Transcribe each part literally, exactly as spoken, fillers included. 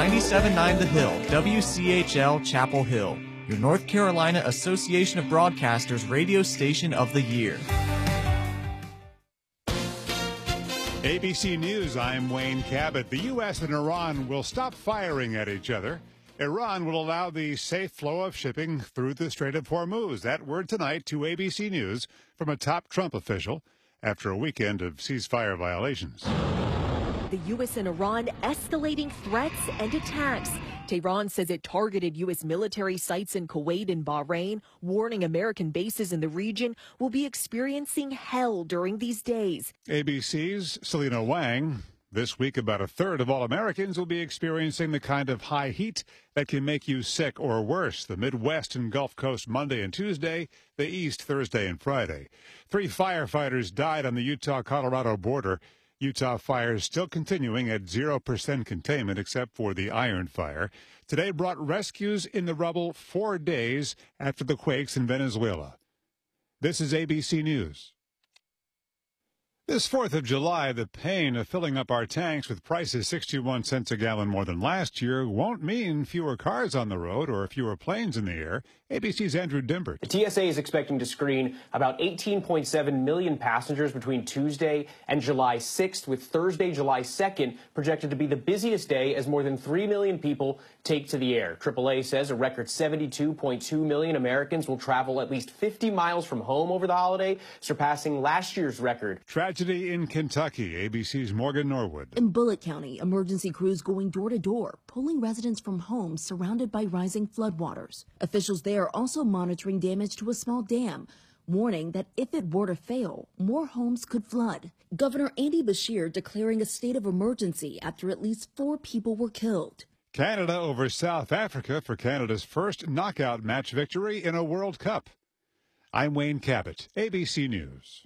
ninety-seven point nine The Hill, W C H L Chapel Hill, your North Carolina Association of Broadcasters radio station of the year. A B C News, I'm Wayne Cabot. The U S and Iran will stop firing at each other. Iran will allow the safe flow of shipping through the Strait of Hormuz. That word tonight to A B C News from a top Trump official after a weekend of ceasefire violations. The U S and Iran escalating threats and attacks. Tehran says it targeted U S military sites in Kuwait and Bahrain, warning American bases in the region will be experiencing hell during these days. A B C's Selena Wang. This week, about a third of all Americans will be experiencing the kind of high heat that can make you sick or worse. The Midwest and Gulf Coast Monday and Tuesday, the East Thursday and Friday. Three firefighters died on the Utah-Colorado border. Utah fires still continuing at zero percent containment except for the Iron Fire. Today brought rescues in the rubble four days after the quakes in Venezuela. This is A B C News. This fourth of July, the pain of filling up our tanks with prices sixty-one cents a gallon more than last year won't mean fewer cars on the road or fewer planes in the air. A B C's Andrew Dimbert. The T S A is expecting to screen about eighteen point seven million passengers between Tuesday and July sixth, with Thursday, July second, projected to be the busiest day as more than three million people take to the air. triple A says a record seventy-two point two million Americans will travel at least fifty miles from home over the holiday, surpassing last year's record. Tragedy in Kentucky. A B C's Morgan Norwood. In Bullitt County, emergency crews going door to door, pulling residents from homes surrounded by rising floodwaters. Officials there are also monitoring damage to a small dam, warning that if it were to fail, more homes could flood. Governor Andy Beshear declaring a state of emergency after at least four people were killed. Canada over South Africa for Canada's first knockout match victory in a World Cup. I'm Wayne Cabot, A B C News.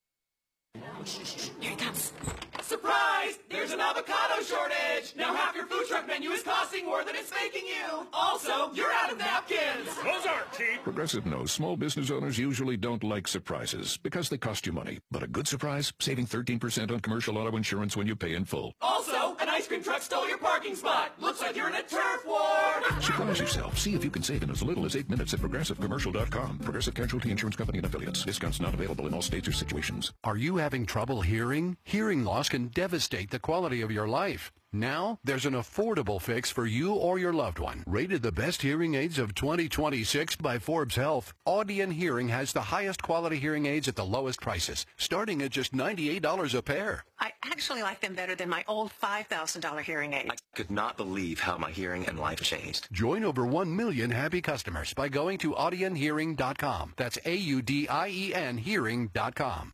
Here it comes. Surprise! There's an avocado shortage! Now half your food truck menu is costing more than it's making you! Also, you're out of napkins! Those aren't cheap! Progressive knows small business owners usually don't like surprises because they cost you money. But a good surprise? Saving thirteen percent on commercial auto insurance when you pay in full. Also, an ice cream truck stole your parking spot! Looks like you're in a turf war! Surprise yourself. See if you can save in as little as eight minutes at progressive commercial dot com. Progressive Casualty Insurance Company and Affiliates. Discounts not available in all states or situations. Are you having trouble hearing? Hearing loss can devastate the quality of your life. Now, there's an affordable fix for you or your loved one. Rated the best hearing aids of twenty twenty-six by Forbes Health, Audion Hearing has the highest quality hearing aids at the lowest prices, starting at just ninety-eight dollars a pair. I actually like them better than my old five thousand dollars hearing aid. I could not believe how my hearing and life changed. Join over one million happy customers by going to audion hearing dot com. That's A U D I E N hearing dot com.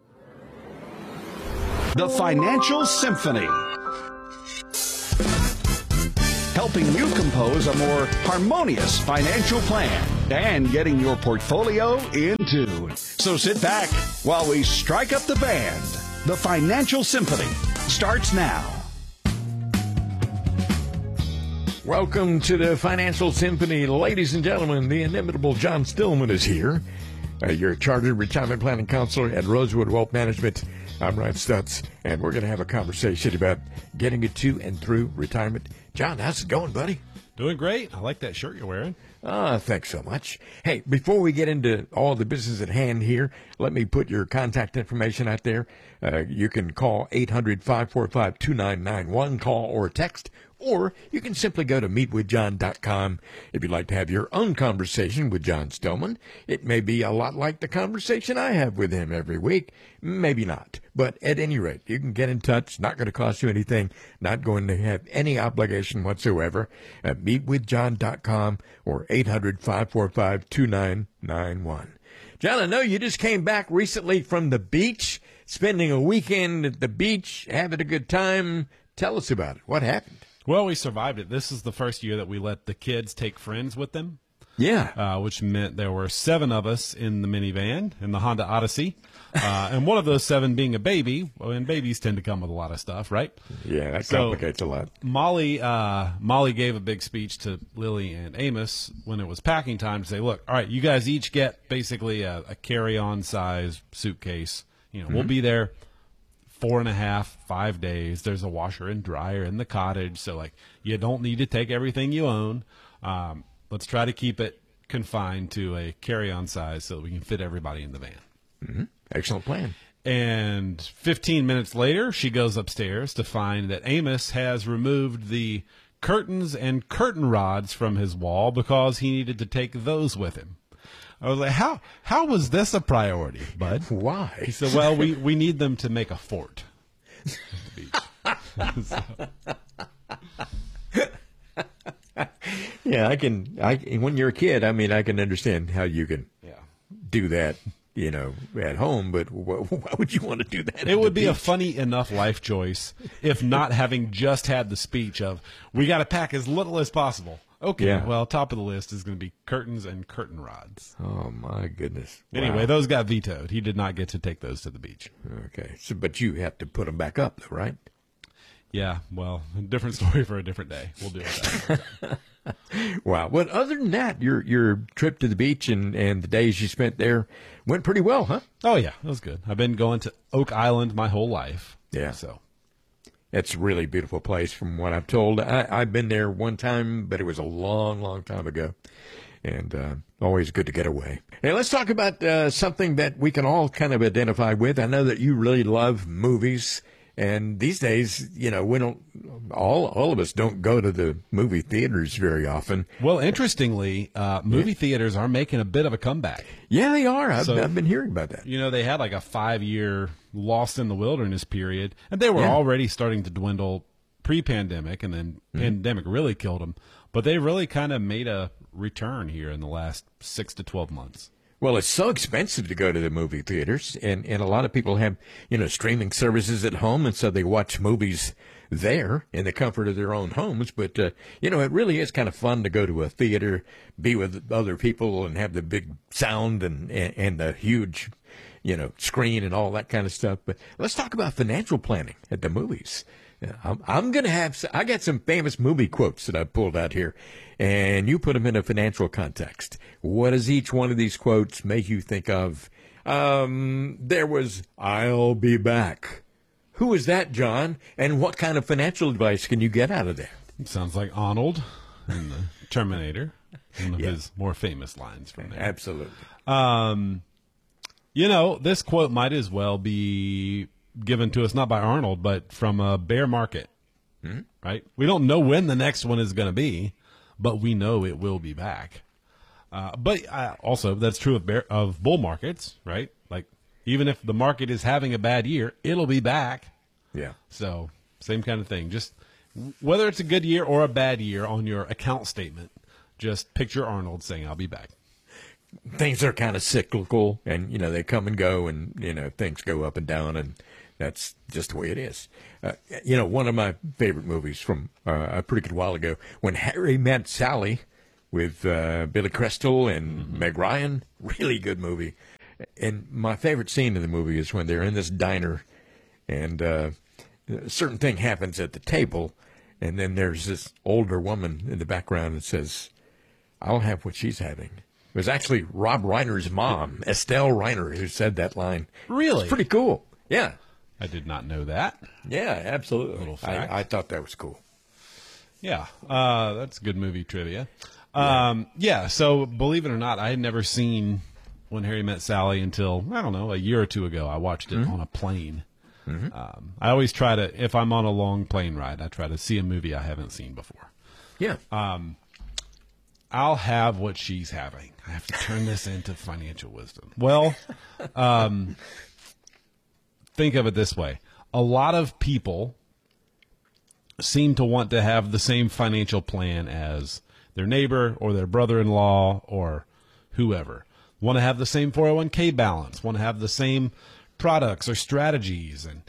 The Financial Symphony, helping you compose a more harmonious financial plan and getting your portfolio in tune. So sit back while we strike up the band. The Financial Symphony starts now. Welcome to the Financial Symphony. Ladies and gentlemen, the inimitable John Stillman is here. Uh, your Chartered Retirement Planning Counselor at Rosewood Wealth Management. I'm Ryan Stutz, and we're going to have a conversation about getting it to and through retirement. John, how's it going, buddy? Doing great. I like that shirt you're wearing. Ah, thanks so much. Hey, before we get into all the business at hand here, let me put your contact information out there. Uh, you can call eight hundred, five four five, two nine nine one, call or text, or you can simply go to meet with john dot com if you'd like to have your own conversation with John Stillman. It may be a lot like the conversation I have with him every week. Maybe not. But at any rate, you can get in touch. Not going to cost you anything. Not going to have any obligation whatsoever. At meet with john dot com or eight hundred, five four five, two nine nine one. John, I know you just came back recently from the beach, spending a weekend at the beach, having a good time. Tell us about it. What happened? Well, we survived it. This is the first year that we let the kids take friends with them. Yeah. Uh, which meant there were seven of us in the minivan, in the Honda Odyssey. Uh, and one of those seven being a baby. Well, and babies tend to come with a lot of stuff, right? Yeah, that so complicates a lot. Molly, uh, Molly gave a big speech to Lily and Amos when it was packing time to say, look, all right, you guys each get basically a, a carry-on size suitcase. You know, mm-hmm. We'll be there four and a half, five days. There's a washer and dryer in the cottage, so like you don't need to take everything you own. Um, let's try to keep it confined to a carry-on size so that we can fit everybody in the van. Mm-hmm. Excellent plan. And fifteen minutes later, she goes upstairs to find that Amos has removed the curtains and curtain rods from his wall because he needed to take those with him. I was like, how how was this a priority, bud? Why? He said, well, we, we need them to make a fort at the beach. Yeah, I can. I when you're a kid, I mean, I can understand how you can yeah. do that, you know, at home. But wh- why would you want to do that? It would be beach? a funny enough life choice if not having just had the speech of we got to pack as little as possible. Okay, yeah. Well, top of the list is going to be curtains and curtain rods. Oh my goodness! Anyway, wow. those got vetoed. He did not get to take those to the beach. Okay, so but you have to put them back up, though, right? Yeah, well, different story for a different day. We'll do it. Wow. Well, other than that, your your trip to the beach and, and the days you spent there went pretty well, huh? Oh, yeah, it was good. I've been going to Oak Island my whole life. Yeah. So it's a really beautiful place from what I've told. I, I've been there one time, but it was a long, long time ago. And uh, always good to get away. Hey, let's talk about uh, something that we can all kind of identify with. I know that you really love movies. And these days, you know, we don't, all all of us don't go to the movie theaters very often. Well, interestingly, uh, movie yeah. theaters are making a bit of a comeback. Yeah, they are. I've, so, I've been hearing about that. You know, they had like a five-year lost in the wilderness period, and they were yeah. already starting to dwindle pre-pandemic, and then mm-hmm. pandemic really killed them. But they really kind of made a return here in the last six to twelve months. Well, it's so expensive to go to the movie theaters, and, and a lot of people have, you know, streaming services at home, and so they watch movies there in the comfort of their own homes. But, uh, you know, it really is kind of fun to go to a theater, be with other people, and have the big sound and, and, and the huge, you know, screen and all that kind of stuff. But let's talk about financial planning at the movies. I'm, I'm going to have, I got some famous movie quotes that I pulled out here, and you put them in a financial context. What does each one of these quotes make you think of? Um, there was, I'll be back. Who is that, John? And what kind of financial advice can you get out of that? It sounds like Arnold in the Terminator, one of yeah. his more famous lines from there. Absolutely. Um, you know, this quote might as well be given to us not by Arnold, but from a bear market, mm-hmm. right? We don't know when the next one is going to be, but we know it will be back. Uh, but uh, also, that's true of bear, of bull markets, right? Like, even if the market is having a bad year, it'll be back. Yeah. So, same kind of thing. Just whether it's a good year or a bad year on your account statement, just picture Arnold saying, I'll be back. Things are kind of cyclical, and, you know, they come and go, and, you know, things go up and down, and that's just the way it is. Uh, you know, one of my favorite movies from uh, a pretty good while ago, When Harry Met Sally, with uh, Billy Crystal and mm-hmm. Meg Ryan. Really good movie. And my favorite scene in the movie is when they're in this diner, and uh, a certain thing happens at the table, and then there's this older woman in the background that says, I'll have what she's having. It was actually Rob Reiner's mom, Estelle Reiner, who said that line. Really? It's pretty cool. Yeah. I did not know that. Yeah, absolutely. Little fact. I, I thought that was cool. Yeah, uh, that's good movie trivia. Um, yeah. yeah, so believe it or not, I had never seen When Harry Met Sally until, I don't know, a year or two ago. I watched it mm-hmm. on a plane. Mm-hmm. Um, I always try to, if I'm on a long plane ride, I try to see a movie I haven't seen before. Yeah. Um, I'll have what she's having. I have to turn this into financial wisdom. Well, um, think of it this way. A lot of people seem to want to have the same financial plan as their neighbor or their brother-in-law or whoever. Want to have the same four oh one k balance, want to have the same products or strategies. And,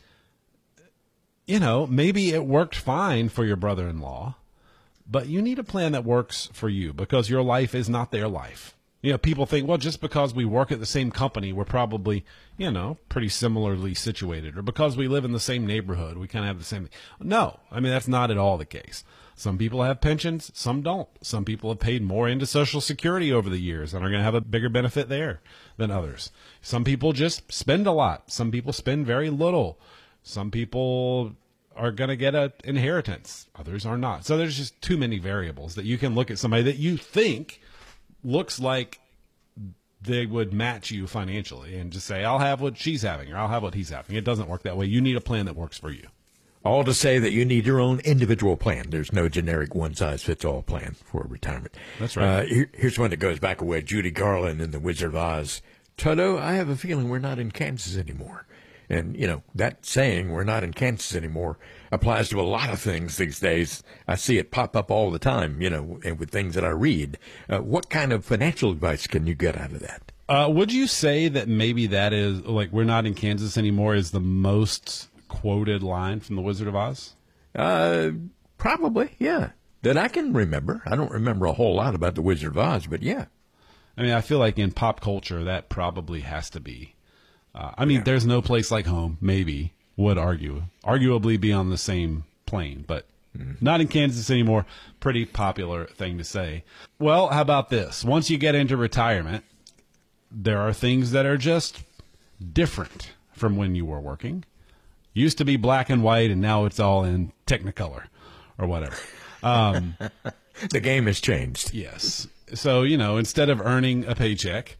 you know, maybe it worked fine for your brother-in-law, but you need a plan that works for you because your life is not their life. You know, people think, well, just because we work at the same company, we're probably, you know, pretty similarly situated. Or because we live in the same neighborhood, we kind of have the same. No, I mean, that's not at all the case. Some people have pensions, some don't. Some people have paid more into Social Security over the years and are going to have a bigger benefit there than others. Some people just spend a lot. Some people spend very little. Some people are going to get an inheritance. Others are not. So there's just too many variables that you can look at somebody that you think looks like they would match you financially and just say, I'll have what she's having or I'll have what he's having. It doesn't work that way. You need a plan that works for you. All to say that you need your own individual plan. There's no generic one-size-fits-all plan for retirement. That's right. Uh, here, here's one that goes back away. Judy Garland in The Wizard of Oz. Toto, I have a feeling we're not in Kansas anymore. And, you know, that saying, we're not in Kansas anymore, applies to a lot of things these days. I see it pop up all the time, you know, and with things that I read. Uh, what kind of financial advice can you get out of that? Uh, would you say that maybe that is, like, we're not in Kansas anymore is the most quoted line from The Wizard of Oz? Uh, probably, yeah. That I can remember. I don't remember a whole lot about The Wizard of Oz, but yeah. I mean, I feel like in pop culture, that probably has to be. Uh, I mean, yeah. There's no place like home, maybe, would argue, arguably be on the same plane, but mm. not in Kansas anymore. Pretty popular thing to say. Well, how about this? Once you get into retirement, there are things that are just different from when you were working. Used to be black and white, and now it's all in Technicolor or whatever. Um, the game has changed. Yes. So, you know, instead of earning a paycheck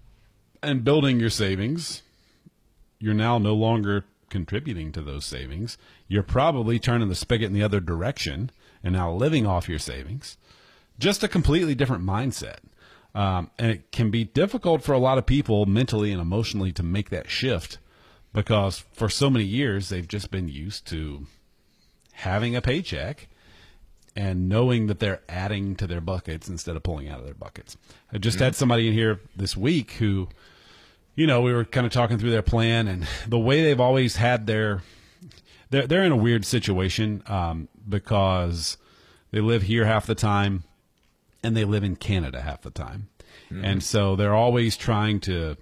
and building your savings, you're now no longer contributing to those savings. You're probably turning the spigot in the other direction and now living off your savings. Just a completely different mindset. Um, and it can be difficult for a lot of people mentally and emotionally to make that shift because for so many years they've just been used to having a paycheck and knowing that they're adding to their buckets instead of pulling out of their buckets. I just mm-hmm. had somebody in here this week who, you know, we were kind of talking through their plan and the way they've always had their, they're, they're in a weird situation um, because they live here half the time and they live in Canada half the time. Mm-hmm. And so they're always trying to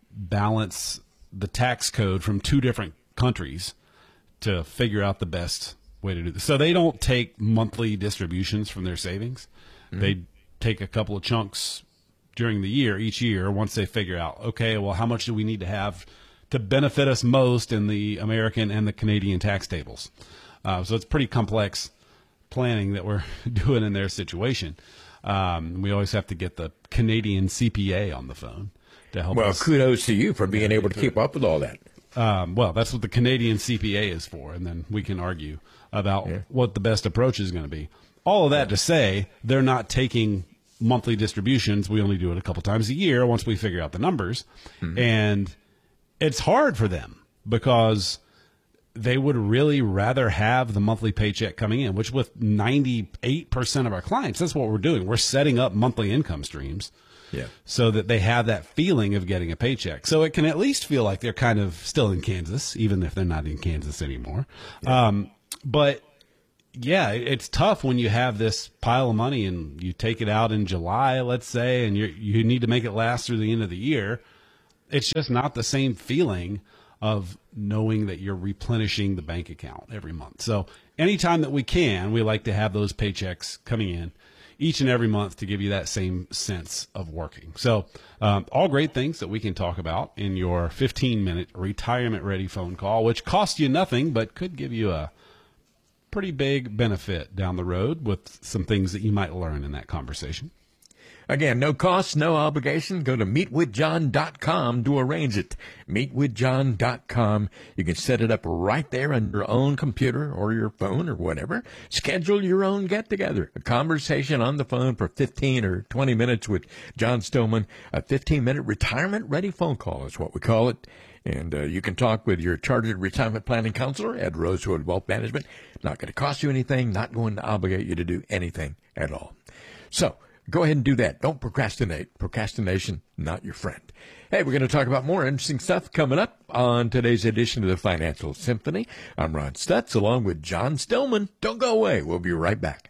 balance the tax code from two different countries to figure out the best way to do this. So they don't take monthly distributions from their savings. Mm-hmm. They take a couple of chunks during the year, each year, once they figure out, okay, well, how much do we need to have to benefit us most in the American and the Canadian tax tables? Uh, so it's pretty complex planning that we're doing in their situation. Um, we always have to get the Canadian C P A on the phone to help well, us. Well, kudos to you for being able to keep up with all that. Um, well, that's what the Canadian C P A is for, and then we can argue about yeah. what the best approach is going to be. All of that yeah. to say, they're not taking monthly distributions. We only do it a couple times a year once we figure out the numbers. Mm-hmm. And it's hard for them because they would really rather have the monthly paycheck coming in, which with ninety-eight percent of our clients, that's what we're doing. We're setting up monthly income streams yeah. so that they have that feeling of getting a paycheck. So it can at least feel like they're kind of still in Kansas, even if they're not in Kansas anymore. Yeah. Um, but yeah, it's tough when you have this pile of money and you take it out in July, let's say, and you you need to make it last through the end of the year. It's just not the same feeling of knowing that you're replenishing the bank account every month. So anytime that we can, we like to have those paychecks coming in each and every month to give you that same sense of working. So um, all great things that we can talk about in your fifteen-minute retirement-ready phone call, which costs you nothing but could give you a pretty big benefit down the road with some things that you might learn in that conversation. Again, no cost, no obligation. Go to meet with john dot com to arrange it. meet with john dot com. You can set it up right there on your own computer or your phone or whatever. Schedule your own get-together. A conversation on the phone for fifteen or twenty minutes with John Stillman. A fifteen-minute retirement-ready phone call is what we call it. And uh, you can talk with your chartered retirement planning counselor at Rosewood Wealth Management. Not going to cost you anything, not going to obligate you to do anything at all. So go ahead and do that. Don't procrastinate. Procrastination, not your friend. Hey, we're going to talk about more interesting stuff coming up on today's edition of the Financial Symphony. I'm Ron Stutz along with John Stillman. Don't go away. We'll be right back.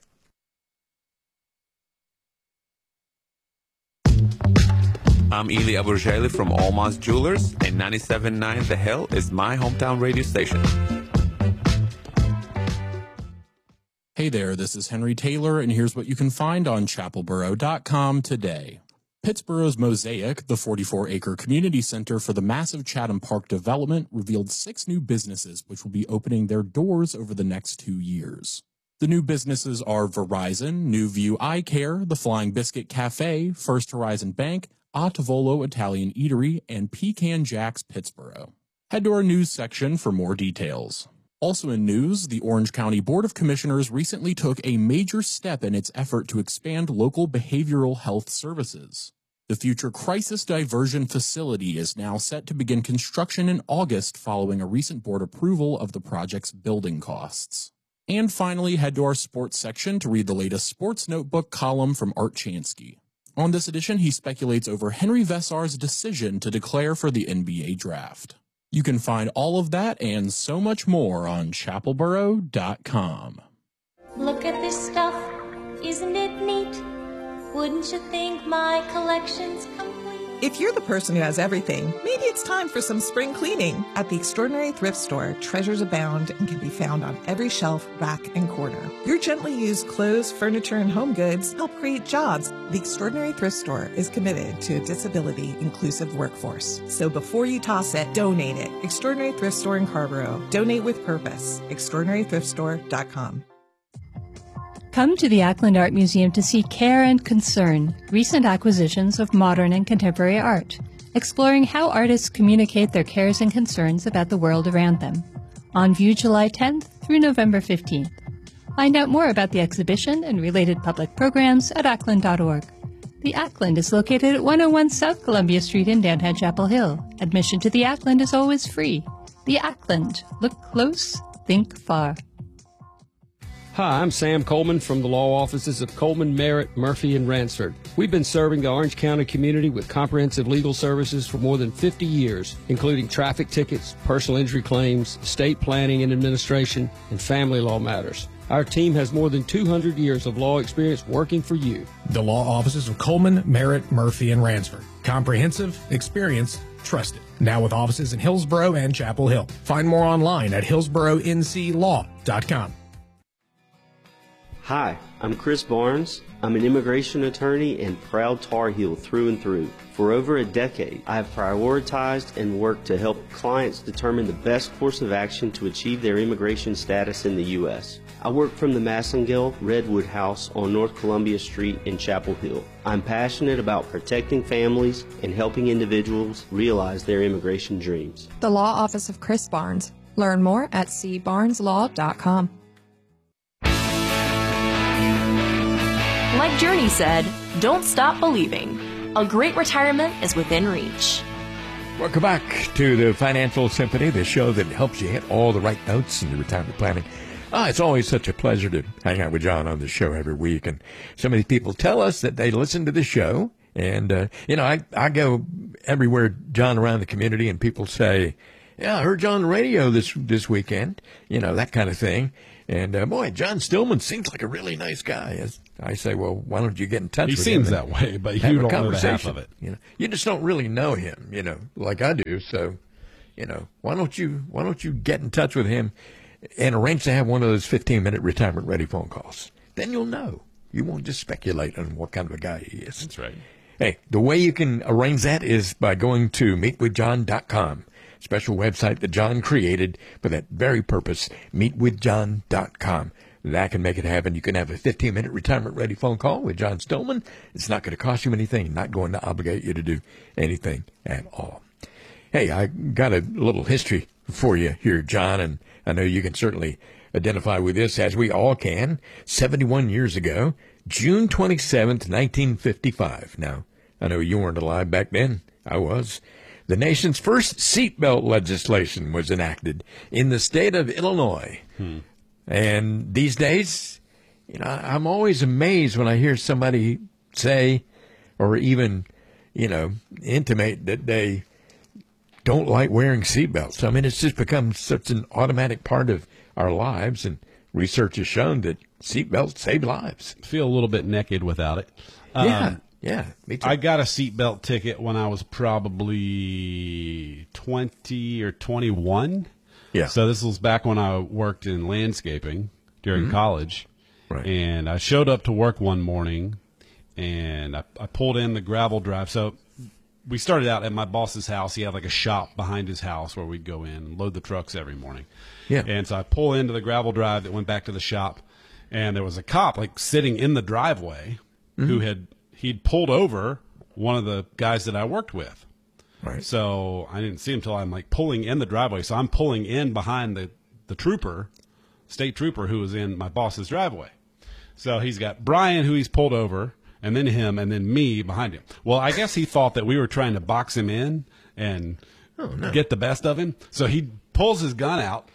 I'm Eli Aburjali from Almas Jewelers, and ninety-seven point nine The Hill is my hometown radio station. Hey there, this is Henry Taylor, and here's what you can find on chapel borough dot com today. Pittsburgh's Mosaic, the forty-four acre community center for the massive Chatham Park development, revealed six new businesses which will be opening their doors over the next two years. The new businesses are Verizon, New View Eye Care, the Flying Biscuit Cafe, First Horizon Bank, Ottavolo Italian Eatery, and Pecan Jack's Pittsburgh. Head to our news section for more details. Also in news, the Orange County Board of Commissioners recently took a major step in its effort to expand local behavioral health services. The future crisis diversion facility is now set to begin construction in August following a recent board approval of the project's building costs. And finally, head to our sports section to read the latest Sports Notebook column from Art Chansky. On this edition, he speculates over Henry Vesar's decision to declare for the N B A draft. You can find all of that and so much more on chapel borough dot com. Look at this stuff, isn't it neat? Wouldn't you think my collection's complete? If you're the person who has everything, maybe it's time for some spring cleaning. At the Extraordinary Thrift Store, treasures abound and can be found on every shelf, rack, and corner. Your gently used clothes, furniture, and home goods help create jobs. The Extraordinary Thrift Store is committed to a disability-inclusive workforce. So before you toss it, donate it. Extraordinary Thrift Store in Carrboro. Donate with purpose. extraordinary thrift store dot com. Come to the Ackland Art Museum to see Care and Concern, recent acquisitions of modern and contemporary art, exploring how artists communicate their cares and concerns about the world around them. On view July tenth through November fifteenth. Find out more about the exhibition and related public programs at ackland dot org. The Ackland is located at one oh one South Columbia Street in downtown Chapel Hill. Admission to the Ackland is always free. The Ackland. Look close, think far. Hi, I'm Sam Coleman from the law offices of Coleman, Merritt, Murphy, and Ransford. We've been serving the Orange County community with comprehensive legal services for more than fifty years, including traffic tickets, personal injury claims, estate planning and administration, and family law matters. Our team has more than two hundred years of law experience working for you. The law offices of Coleman, Merritt, Murphy, and Ransford. Comprehensive, experienced, trusted. Now with offices in Hillsborough and Chapel Hill. Find more online at hillsborough n c law dot com. Hi, I'm Chris Barnes. I'm an immigration attorney and proud Tar Heel through and through. For over a decade, I have prioritized and worked to help clients determine the best course of action to achieve their immigration status in the U S I work from the Massengill Redwood House on North Columbia Street in Chapel Hill. I'm passionate about protecting families and helping individuals realize their immigration dreams. The Law Office of Chris Barnes. Learn more at c barnes law dot com. Like Journey said, don't stop believing. A great retirement is within reach. Welcome back to the Financial Symphony, the show that helps you hit all the right notes in your retirement planning. Ah, it's always such a pleasure to hang out with John on the show every week. And so many people tell us that they listen to the show. And, uh, you know, I, I go everywhere, John, around the community, and people say, yeah, I heard you on the radio this, this weekend, you know, that kind of thing. And, uh, boy, John Stillman seems like a really nice guy. As I say, well, why don't you get in touch he with him? He seems that way, but you don't know the half of it. You know, you just don't really know him, you know, like I do. So, you know, why don't you, why don't you get in touch with him and arrange to have one of those fifteen-minute retirement-ready phone calls? Then you'll know. You won't just speculate on what kind of a guy he is. That's right. Hey, the way you can arrange that is by going to meet with john dot com. Special website that John created for that very purpose, meet with john dot com. That can make it happen. You can have a fifteen-minute retirement-ready phone call with John Stillman. It's not going to cost you anything, not going to obligate you to do anything at all. Hey, I got a little history for you here, John, and I know you can certainly identify with this, as we all can. seventy-one years ago, June twenty-seventh, nineteen fifty-five. Now, I know you weren't alive back then. I was. The nation's first seatbelt legislation was enacted in the state of Illinois. Hmm. And these days, you know, I'm always amazed when I hear somebody say, or even, you know, intimate that they don't like wearing seatbelts. I mean, it's just become such an automatic part of our lives, and research has shown that seatbelts save lives. Feel a little bit naked without it. Yeah. Um, Yeah, me too. I got a seatbelt ticket when I was probably twenty or twenty-one. Yeah. So this was back when I worked in landscaping during Mhm. college. Right. And I showed up to work one morning, and I, I pulled in the gravel drive. So we started out at my boss's house. He had like a shop behind his house where we'd go in and load the trucks every morning. Yeah. And so I pull into the gravel drive that went back to the shop, and there was a cop like sitting in the driveway Mm-hmm. who had he'd pulled over one of the guys that I worked with. Right. So I didn't see him until I'm like pulling in the driveway. So I'm pulling in behind the, the trooper, state trooper, who was in my boss's driveway. So he's got Brian, who he's pulled over, and then him, and then me behind him. Well, I guess he thought that we were trying to box him in and oh, no. get the best of him. So he pulls his gun out,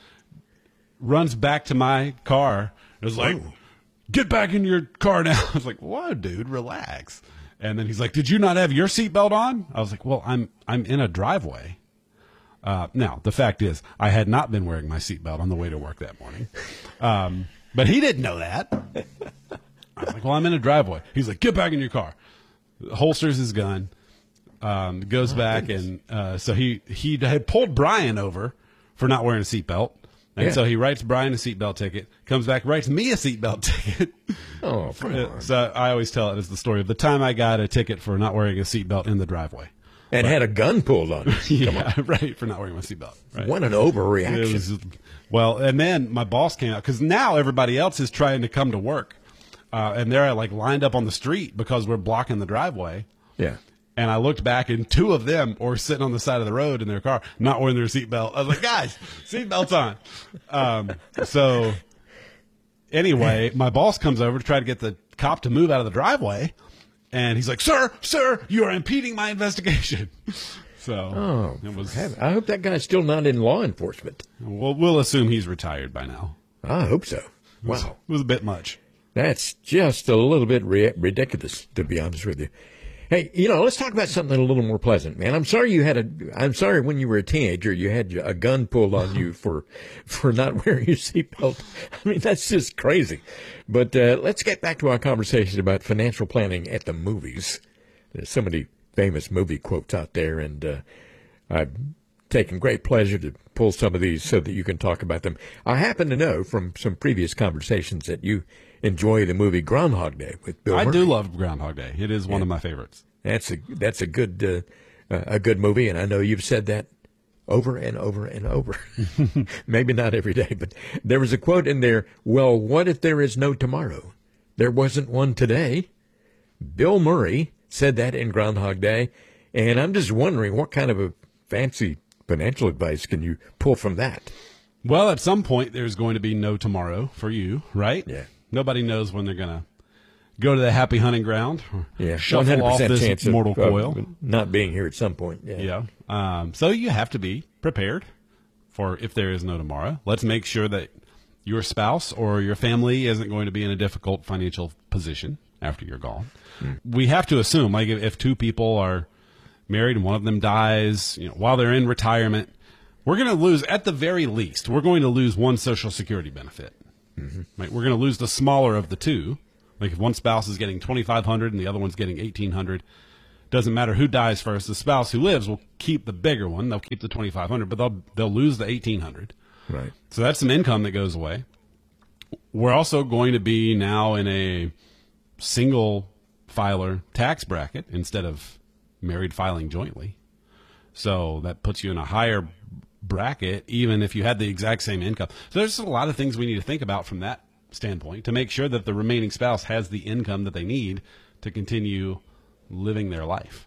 runs back to my car, and was like, get back in your car now. I was like, whoa, dude, relax. And then he's like, did you not have your seatbelt on? I was like, well, I'm I'm in a driveway. Uh, now, the fact is, I had not been wearing my seatbelt on the way to work that morning. Um, but he didn't know that. I was like, well, I'm in a driveway. He's like, get back in your car. Holsters his gun, um, goes oh, back, goodness. and uh, so he, he had pulled Brian over for not wearing a seatbelt. And yeah. so he writes Brian a seatbelt ticket, comes back, writes me a seatbelt ticket. Oh, come on. So I always tell it as the story of the time I got a ticket for not wearing a seatbelt in the driveway. And but, had a gun pulled on you. Yeah, right, for not wearing my seatbelt. Right. What an overreaction. Was, well, and then my boss came out, because now everybody else is trying to come to work. Uh, and they're like lined up on the street because we're blocking the driveway. Yeah. And I looked back, and two of them were sitting on the side of the road in their car, not wearing their seatbelt. I was like, guys, seatbelts on. Um, so anyway, my boss comes over to try to get the cop to move out of the driveway. And he's like, sir, sir, you are impeding my investigation. So oh, it was. I hope that guy's still not in law enforcement. We'll, we'll assume he's retired by now. I hope so. Wow. It was, it was a bit much. That's just a little bit ri- ridiculous, to be honest with you. Hey, you know, let's talk about something a little more pleasant, man. I'm sorry you had a. I'm sorry when you were a teenager you had a gun pulled on you for for not wearing your seatbelt. I mean, that's just crazy. But uh, let's get back to our conversation about financial planning at the movies. There's so many famous movie quotes out there, and uh, I've taken great pleasure to pull some of these so that you can talk about them. I happen to know from some previous conversations that you enjoy the movie Groundhog Day with Bill I Murray. do love Groundhog Day. It is one yeah. of my favorites. That's a that's a good uh, uh, a good movie, and I know you've said that over and over and over. Maybe not every day, but there was a quote in there. Well, what if there is no tomorrow? There wasn't one today. Bill Murray said that in Groundhog Day, and I'm just wondering what kind of a fancy financial advice can you pull from that? Well, at some point, there's going to be no tomorrow for you, right? Yeah. Nobody knows when they're going to go to the happy hunting ground or yeah, shuffle off this chance mortal of, coil. Of not being here at some point. Yeah. Yeah. Um, so you have to be prepared for if there is no tomorrow. Let's make sure that your spouse or your family isn't going to be in a difficult financial position after you're gone. Mm. We have to assume, like, if, if two people are married and one of them dies, you know, while they're in retirement, we're going to lose, at the very least, we're going to lose one Social Security benefit. Mm-hmm. Right? We're going to lose the smaller of the two. Like if one spouse is getting twenty-five hundred dollars and the other one's getting eighteen hundred dollars, doesn't matter who dies first. The spouse who lives will keep the bigger one. They'll keep the twenty-five hundred dollars, but they'll they'll lose the eighteen hundred dollars. Right. So that's some income that goes away. We're also going to be now in a single filer tax bracket instead of married filing jointly. So that puts you in a higher bracket, even if you had the exact same income. So there's a lot of things we need to think about from that standpoint to make sure that the remaining spouse has the income that they need to continue living their life.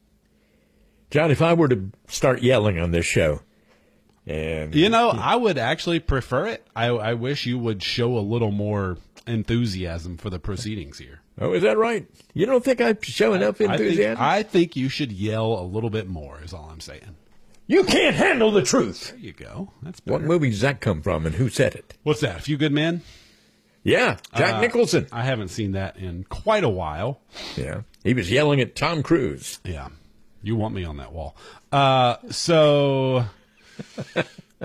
John, if I were to start yelling on this show, and you know, I would actually prefer it. I, I wish you would show a little more enthusiasm for the proceedings here. Oh, is that right? You don't think I show enough enthusiasm? I think, I think you should yell a little bit more, is all I'm saying. You can't handle the truth. There you go. That's better. What movie does that come from, and who said it? What's that? A Few Good Men? Yeah, Jack uh, Nicholson. I haven't seen that in quite a while. Yeah, he was yelling at Tom Cruise. Yeah, you want me on that wall. Uh, so, all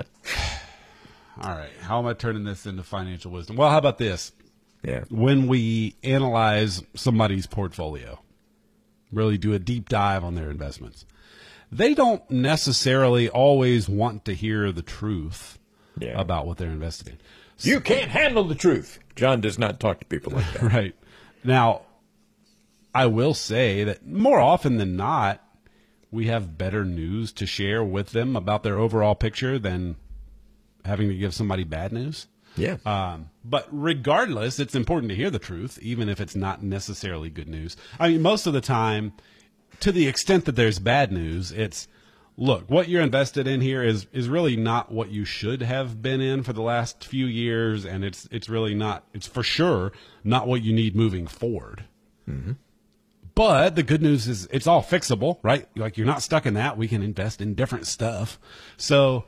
right, how am I turning this into financial wisdom? Well, how about this? Yeah. When we analyze somebody's portfolio, really do a deep dive on their investments, they don't necessarily always want to hear the truth yeah. about what they're invested in. So, you can't handle the truth. John does not talk to people like that. Right. Now, I will say that more often than not, we have better news to share with them about their overall picture than having to give somebody bad news. Yeah. Um, but regardless, it's important to hear the truth, even if it's not necessarily good news. I mean, most of the time, to the extent that there's bad news, it's, look, what you're invested in here is, is really not what you should have been in for the last few years, and it's it's really not, it's for sure not what you need moving forward. Mm-hmm. But the good news is it's all fixable, right? Like, you're not stuck in that. We can invest in different stuff. So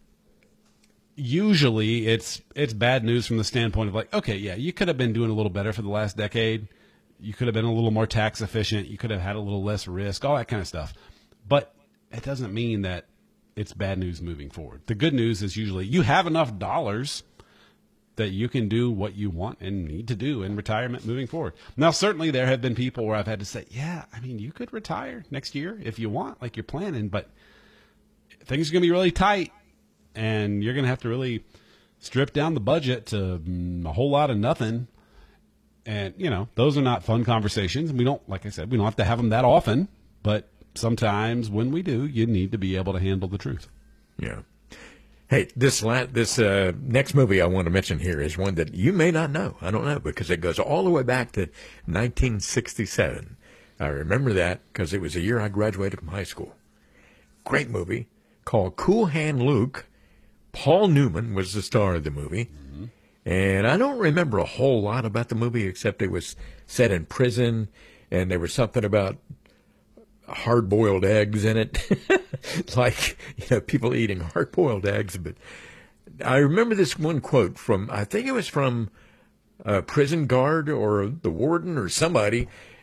usually it's it's bad news from the standpoint of like, okay, yeah, you could have been doing a little better for the last decade. You could have been a little more tax efficient. You could have had a little less risk, all that kind of stuff. But it doesn't mean that it's bad news moving forward. The good news is usually you have enough dollars that you can do what you want and need to do in retirement moving forward. Now, certainly there have been people where I've had to say, yeah, I mean, you could retire next year if you want, like you're planning, but things are going to be really tight, and you're going to have to really strip down the budget to mm, a whole lot of nothing. And, you know, those are not fun conversations. We don't, like I said, we don't have to have them that often, but sometimes when we do, you need to be able to handle the truth. Yeah. Hey, this la- this uh, next movie I want to mention here is one that you may not know. I don't know, because it goes all the way back to nineteen sixty-seven. I remember that because it was the year I graduated from high school. Great movie called Cool Hand Luke. Paul Newman was the star of the movie. Mm-hmm. And I don't remember a whole lot about the movie except it was set in prison, and there was something about hard-boiled eggs in it. Like, you know, people eating hard-boiled eggs. But I remember this one quote from, I think it was from a prison guard or the warden or somebody,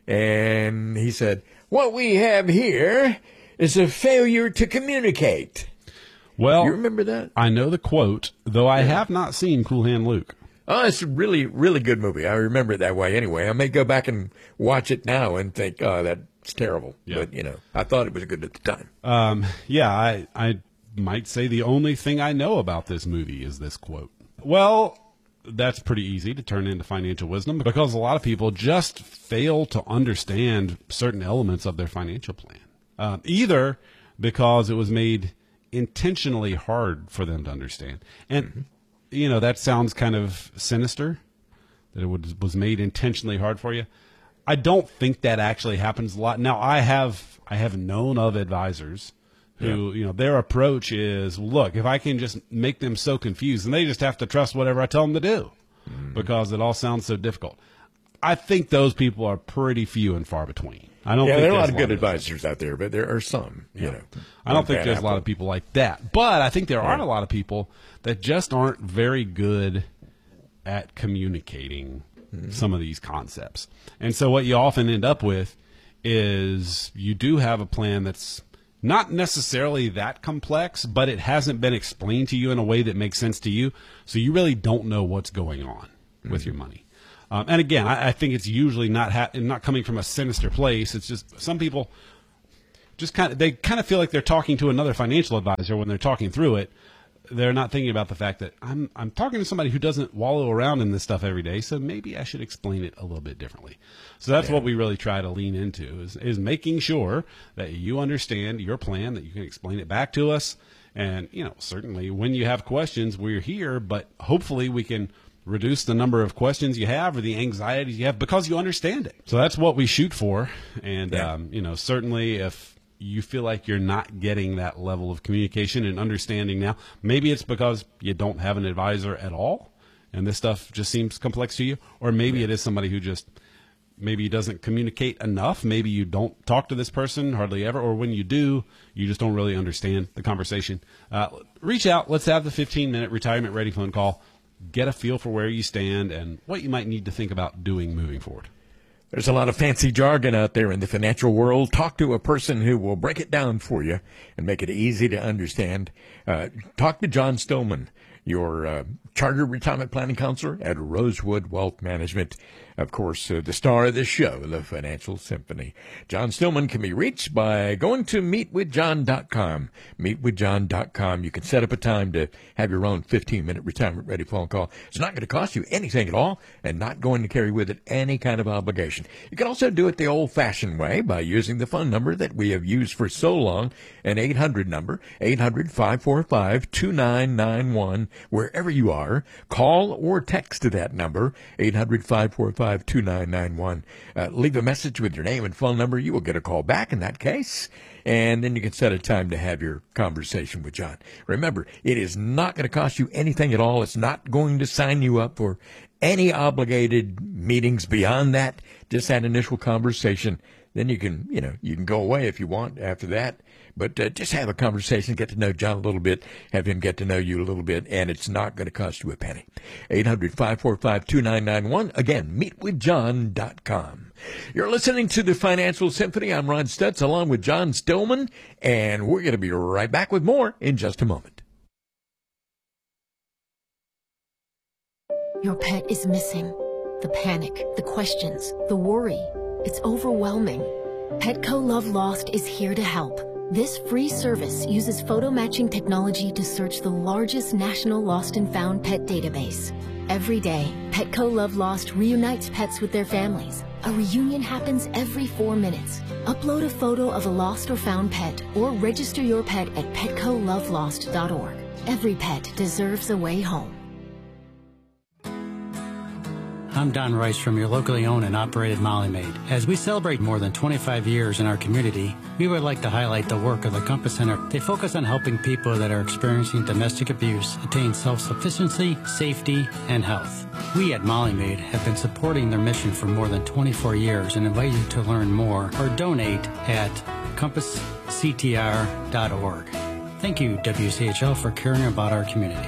and he said, "What we have here is a failure to communicate." Well, you remember that? I know the quote, though I yeah. have not seen Cool Hand Luke. Oh, it's a really, really good movie. I remember it that way anyway. I may go back and watch it now and think, oh, that's terrible. Yeah. But, you know, I thought it was good at the time. Um, yeah, I, I might say the only thing I know about this movie is this quote. Well, that's pretty easy to turn into financial wisdom because a lot of people just fail to understand certain elements of their financial plan. Um, either because it was made intentionally hard for them to understand. And, mm-hmm. you know, that sounds kind of sinister, that it was, was made intentionally hard for you. I don't think that actually happens a lot. Now, I have I have known of advisors who, yeah. you know, their approach is, look, if I can just make them so confused, and they just have to trust whatever I tell them to do mm-hmm. because it all sounds so difficult. I think those people are pretty few and far between. I don't yeah, think there are a lot of of good advisors out there, but there are some, you yeah. know. I don't think there's apple. a lot of people like that. But I think there yeah. are a lot of people that just aren't very good at communicating mm-hmm. some of these concepts. And so what you often end up with is you do have a plan that's not necessarily that complex, but it hasn't been explained to you in a way that makes sense to you. So you really don't know what's going on mm-hmm. with your money. Um, and again, I, I think it's usually not ha- not coming from a sinister place. It's just some people just kind of they kind of feel like they're talking to another financial advisor when they're talking through it. They're not thinking about the fact that I'm I'm talking to somebody who doesn't wallow around in this stuff every day, so maybe I should explain it a little bit differently. So that's yeah. what we really try to lean into is is making sure that you understand your plan, that you can explain it back to us, and you know certainly when you have questions, we're here, but hopefully we can reduce the number of questions you have or the anxieties you have because you understand it. So that's what we shoot for. And, yeah. um, you know, certainly if you feel like you're not getting that level of communication and understanding now, maybe it's because you don't have an advisor at all and this stuff just seems complex to you, or maybe yeah. it is somebody who just maybe doesn't communicate enough. Maybe you don't talk to this person hardly ever, or when you do, you just don't really understand the conversation. Uh, reach out. Let's have the fifteen minute retirement ready phone call. Get a feel for where you stand and what you might need to think about doing moving forward. There's a lot of fancy jargon out there in the financial world. Talk to a person who will break it down for you and make it easy to understand. Uh, talk to John Stillman. your uh, chartered retirement planning counselor at Rosewood Wealth Management. Of course, uh, the star of this show, the Financial Symphony. John Stillman can be reached by going to meet with john dot com. meet with john dot com. You can set up a time to have your own fifteen-minute retirement-ready phone call. It's not going to cost you anything at all and not going to carry with it any kind of obligation. You can also do it the old-fashioned way by using the phone number that we have used for so long, an eight hundred number, eight hundred, five four five, two nine nine one. Wherever you are, call or text to that number, eight hundred, five four five, two nine nine one. Uh, leave a message with your name and phone number. You will get a call back in that case, and then you can set a time to have your conversation with John. Remember, it is not going to cost you anything at all. It's not going to sign you up for any obligated meetings beyond that. Just that initial conversation. Then you can, you know, you can go away if you want after that. But uh, just have a conversation, get to know John a little bit, have him get to know you a little bit, and it's not going to cost you a penny. eight hundred, five four five, two nine nine one. Again, meet with john dot com. You're listening to the Financial Symphony. I'm Ron Stutz along with John Stillman, and we're going to be right back with more in just a moment. Your pet is missing. The panic, the questions, the worry. It's overwhelming. Petco Love Lost is here to help. This free service uses photo matching technology to search the largest national lost and found pet database. Every day, Petco Love Lost reunites pets with their families. A reunion happens every four minutes. Upload a photo of a lost or found pet or register your pet at petco love lost dot org. Every pet deserves a way home. I'm Don Rice from your locally owned and operated Molly Maid. As we celebrate more than twenty-five years in our community, we would like to highlight the work of the Compass Center. They focus on helping people that are experiencing domestic abuse attain self-sufficiency, safety, and health. We at Molly Maid have been supporting their mission for more than twenty-four years and invite you to learn more or donate at compass c t r dot org. Thank you, W C H L, for caring about our community.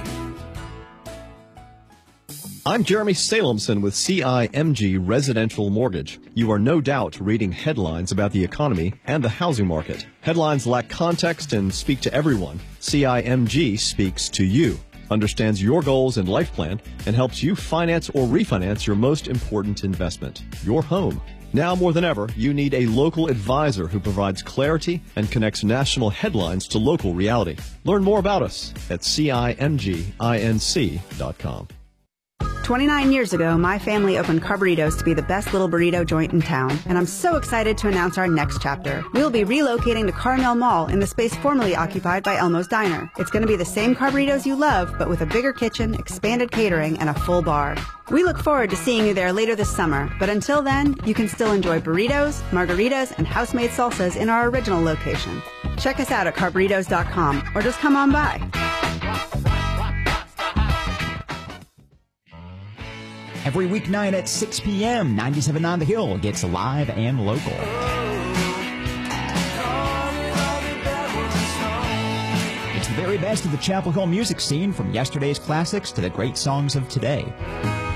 I'm Jeremy Salemson with C I M G Residential Mortgage. You are no doubt reading headlines about the economy and the housing market. Headlines lack context and speak to everyone. C I M G speaks to you, understands your goals and life plan, and helps you finance or refinance your most important investment, your home. Now more than ever, you need a local advisor who provides clarity and connects national headlines to local reality. Learn more about us at C I M G inc dot com. twenty-nine years ago, my family opened Carburritos to be the best little burrito joint in town, and I'm so excited to announce our next chapter. We'll be relocating to Carmel Mall in the space formerly occupied by Elmo's Diner. It's going to be the same Carburritos you love, but with a bigger kitchen, expanded catering, and a full bar. We look forward to seeing you there later this summer, but until then, you can still enjoy burritos, margaritas, and house-made salsas in our original location. Check us out at carburritos dot com, or just come on by. Every weeknight at six p.m., ninety-seven point nine The Hill gets live and local. It's the very best of the Chapel Hill music scene, from yesterday's classics to the great songs of today.